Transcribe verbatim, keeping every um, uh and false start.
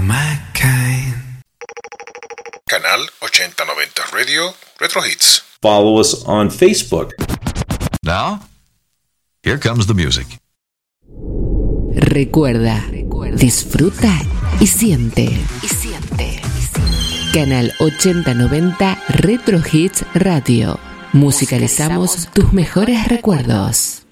my kind. Canal ochenta noventa Radio Retro Hits. Follow us on Facebook. Now, here comes the music. Recuerda, disfruta y siente. Y siente. Canal ochenta noventa Retro Hits Radio. Musicalizamos tus mejores recuerdos.